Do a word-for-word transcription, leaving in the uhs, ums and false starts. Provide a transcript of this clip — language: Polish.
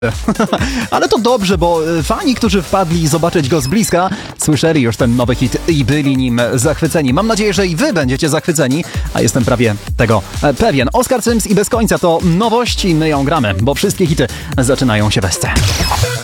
Ale to dobrze, bo fani, którzy wpadli zobaczyć go z bliska, słyszeli już ten nowy hit i byli nim zachwyceni. Mam nadzieję, że i wy będziecie zachwyceni, a jestem prawie tego pewien. Oskar Sims i Bez końca to nowość i my ją gramy, bo wszystkie hity zaczynają się bez C.